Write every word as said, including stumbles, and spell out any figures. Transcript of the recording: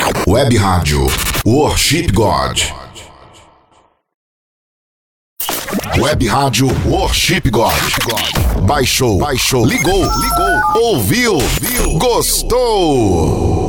Web Rádio Worship God. Web Rádio Worship God. Baixou, baixou, ligou, ligou, ouviu, viu, gostou.